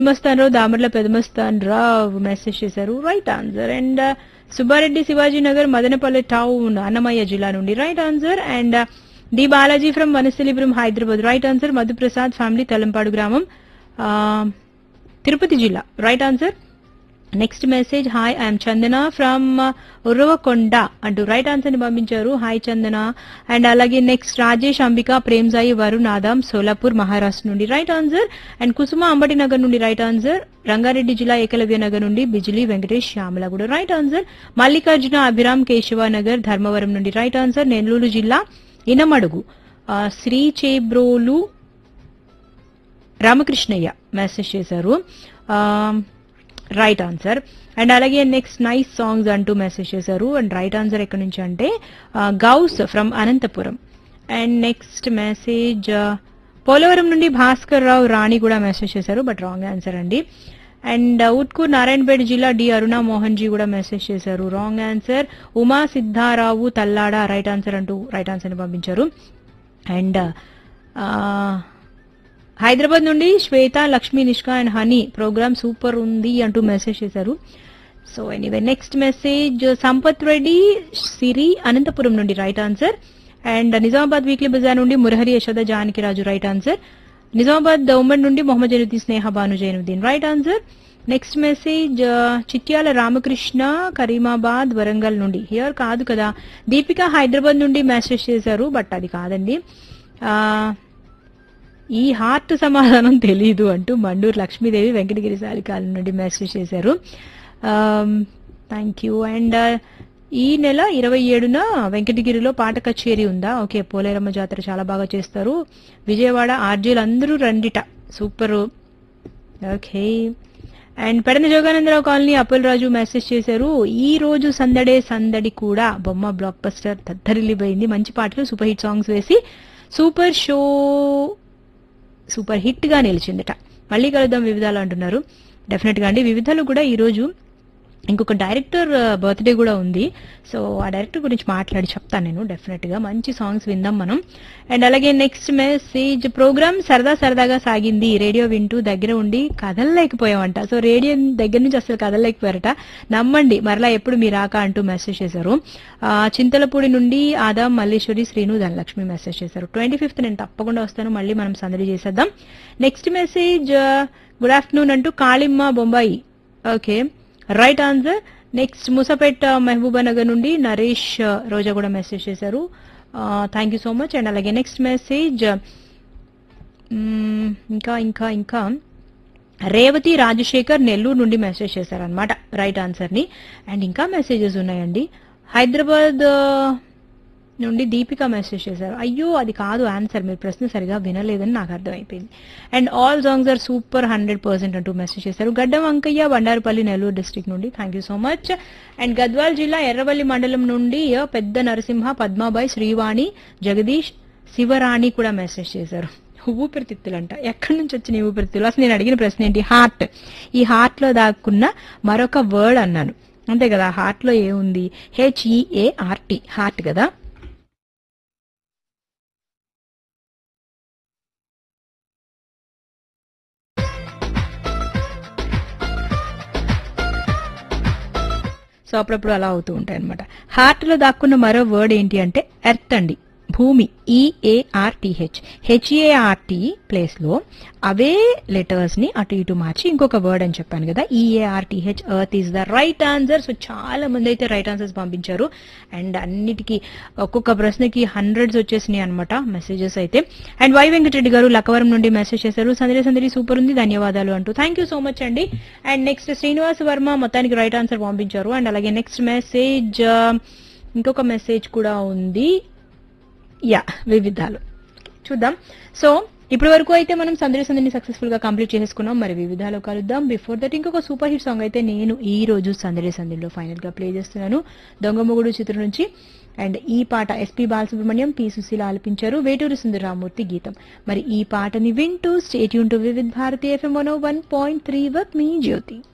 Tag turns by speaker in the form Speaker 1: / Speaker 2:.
Speaker 1: మస్తానరావు దామర్ల పెదమస్తాన్ రావు message చేశారు, right answer. And Subbareddy Shivaji Nagar Madanapalle town Annamayya జిల్లా నుండి right answer. And D Balaji from Vanasthalipuram Hyderabad right answer. Madhu Prasad family Talampadu గ్రామం తిరుపతి జిల్లా right answer. Next message, hi I'm Chandana from ఉర్రవకొండ అంటూ right answer ని పంపించారు. Hi Chandana. అండ్ అలాగే నెక్స్ట్ రాజేష్ అంబిక ప్రేమ్సాయి వరుణ్ ఆదాం సోలాపూర్ మహారాష్ట్ర నుండి రైట్ ఆన్సర్. అండ్ కుసుమ అంబటి నగర్ నుండి రైట్ ఆన్సర్. రంగారెడ్డి జిల్లా ఏకలవ్య నగర్ నుండి బిజిలీ వెంకటేష్ శ్యామల కూడా రైట్ ఆన్సర్. మల్లికార్జున అభిరామ్ కేశవ నగర్ ధర్మవరం నుండి రైట్ ఆన్సర్. నెల్లూరు జిల్లా ఇనమడుగు శ్రీ చేబ్రోలు రామకృష్ణయ్య మెసేజ్ చేశారు, రైట్ ఆన్సర్. అండ్ అలాగే నెక్స్ట్ నైస్ సాంగ్స్ అంటూ మెసేజ్ చేశారు. అండ్ రైట్ ఆన్సర్ ఎక్కడి నుంచి అంటే Ghouse from Anantapuram. And next message Polavaram నుండి భాస్కర్ రావు రాణి కూడా మెసేజ్ చేశారు, బట్ రాంగ్ ఆన్సర్ అండి. అండ్ ఉట్కూర్ నారాయణపేట జిల్లా డి అరుణ మోహన్ జీ కూడా మెసేజ్ చేశారు, wrong answer. Uma Siddha Rao Tallada right answer అంటూ రైట్ ఆన్సర్ ని పంపించారు. అండ్ హైదరాబాద్ నుండి శ్వేత Lakshmi Nishka and honey programme super ఉంది అంటూ మెసేజ్ చేశారు. So anyway next message Sampath Reddy సిరి అనంతపురం నుండి right answer. And Nizamabad weekly Bazar నుండి మురహరి యశోద జానకిరాజు రైట్ ఆన్సర్. నిజామాబాద్ ఉమ్మడి నుండి మొహమ్మద్ జైనుద్దీన్ స్నేహ Banu Zainuddin right answer. Next message Chityal Ramakrishna Karimabad Warangal నుండి హియర్ కాదు కదా. దీపిక హైదరాబాద్ నుండి మెసేజ్ చేశారు, బట్ అది కాదండి. ఈ హార్ట్ సమాధానం తెలీదు అంటూ మండూరు లక్ష్మీదేవి వెంకటగిరి సాలికాల నుండి మెసేజ్ చేశారు, థ్యాంక్ యూ. అండ్ ఈ నెల 27న వెంకటగిరిలో పాట కచేరీ ఉందా? ఓకే, పోలేరమ్మ జాతర చాలా బాగా చేస్తారు, విజయవాడ ఆర్జీలు అందరూ రండిట, super. Okay. And Pedana Jogananda Rao colony Appal Raju message చేశారు, ఈ రోజు సందడే సందడి కూడా బొమ్మ బ్లాక్ బస్టర్ దద్దరిల్లిపోయింది, మంచి పాటలు సూపర్ హిట్ సాంగ్స్ వేసి సూపర్ షో సూపర్ హిట్ గా నిలిచిందట. మళ్ళీ కలుద్దాం వివిధాలు అంటున్నారు. డెఫినెట్ గా అండి, వివిధాలు కూడా ఈ రోజు ఇంకొక డైరెక్టర్ బర్త్డే కూడా ఉంది. సో ఆ డైరెక్టర్ గురించి మాట్లాడి చెప్తాను నేను డెఫినెట్ గా. మంచి సాంగ్స్ విందాం మనం. అండ్ అలాగే నెక్స్ట్ మెసేజ్, ప్రోగ్రామ్ సరదా సరదాగా సాగింది, రేడియో వింటూ దగ్గర ఉండి కదలలేకపోయామంట. సో రేడియో దగ్గర నుంచి అసలు కదలలేకపోయారట, నమ్మండి మరలా ఎప్పుడు మీరు రాక అంటూ మెసేజ్ చేశారు. చింతలపూడి నుండి ఆదాం మల్లేశ్వరి శ్రీను ధనలక్ష్మి మెసేజ్ చేశారు. 25th నేను తప్పకుండా వస్తాను, మళ్ళీ మనం సందడి చేసేద్దాం. నెక్స్ట్ మెసేజ్, గుడ్ ఆఫ్టర్నూన్ అంటూ కాళిమ్మ Bombay, okay right answer. Next Musapet Mahabubnagar నుండి నరేష్ రోజా కూడా మెసేజ్ చేశారు, thank you so much. And అలాగే నెక్స్ట్ మెసేజ్ ఇంకా ఇంకా ఇంకా రేవతి రాజశేఖర్ నెల్లూరు నుండి మెసేజ్ చేశారు అనమాట రైట్ ఆన్సర్ ని. అండ్ ఇంకా మెసేజెస్ ఉన్నాయండి. హైదరాబాద్ నుండి దీపిక మెసేజ్ చేశారు, అయ్యో అది కాదు ఆన్సర్, మీరు ప్రశ్న సరిగా వినలేదని నాకు అర్థమైపోయింది. And all songs are super 100% అంటూ మెసేజ్ చేశారు. గడ్డం వంకయ్య బండారుపల్లి నెల్లూరు డిస్ట్రిక్ట్ నుండి thank you so much. And Gadwal జిల్లా ఎర్రవల్లి మండలం నుండి పెద్ద నరసింహ పద్మాబాయి శ్రీవాణి జగదీష్ శివరాణి కూడా మెసేజ్ చేశారు. ఊపిరితిత్తులు అంట, ఎక్కడి నుంచి వచ్చిన ఊపిరితిత్తులు? అసలు నేను అడిగిన ప్రశ్న ఏంటి? హార్ట్. ఈ హార్ట్ లో దాక్కున్న మరొక వర్డ్ అన్నాను, అంతే కదా. హార్ట్ లో ఏముంది? HEART, హార్ట్ కదా. సో అప్పుడప్పుడు అలా అవుతూ ఉంటాయి అనమాట. హార్ట్ లో దాక్కున్న మరో వర్డ్ ఏంటి అంటే ఎర్త్ అండి, భూమి. EARTH, HEART ప్లేస్ లో అవే లెటర్స్ ని అటు ఇటు మార్చి ఇంకొక వర్డ్ అని చెప్పాను కదా, EARTH, earth is the right answer. So చాలా మంది అయితే రైట్ ఆన్సర్స్ పంపించారు. అండ్ అన్నిటికీ ఒక్కొక్క ప్రశ్నకి హండ్రెడ్స్ వచ్చేసినాయి అనమాట మెసేజెస్ అయితే. అండ్ వై వెంకటరెడ్డి గారు లక్కవరం నుండి మెసేజ్ చేశారు, సందడి సందడి సూపర్ ఉంది, ధన్యవాదాలు అంటూ థ్యాంక్ యూ సో మచ్ అండి. అండ్ నెక్స్ట్ శ్రీనివాస్ వర్మ మొత్తానికి రైట్ ఆన్సర్ పంపించారు. అండ్ అలాగే నెక్స్ట్ మెసేజ్, ఇంకొక మెసేజ్ కూడా ఉంది, యా వివిధాలు చూద్దాం. సో ఇప్పటి వరకు అయితే మనం సందడి సందడిని సక్సెస్ఫుల్ గా కంప్లీట్ చేసుకున్నాం. మరి వివిధాలు కలుద్దాం. బిఫోర్ దట్ ఇంకొక సూపర్ హిట్ సాంగ్ అయితే నేను ఈ రోజు సందడి సందడిలో ఫైనల్ గా ప్లే చేస్తున్నాను, దొంగ మొగుడు చిత్రం నుంచి. అండ్ ఈ పాట ఎస్పీ బాలసుబ్రహ్మణ్యం, పి సుశీల ఆలపించారు, వేటూరి సుందరరామూర్తి గీతం. మరి ఈ పాటని వింటూ stay tune to Vividh Bharati FM 101.3 with me Jyothi.